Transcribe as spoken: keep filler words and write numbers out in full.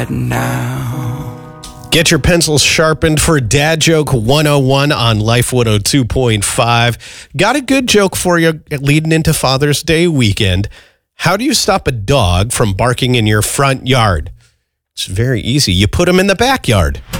now. Get your pencils sharpened for Dad Joke one oh one on Life one oh two point five. Got a good joke for you leading into Father's Day weekend. How do you stop a dog from barking in your front yard? It's very easy. You put him in the backyard.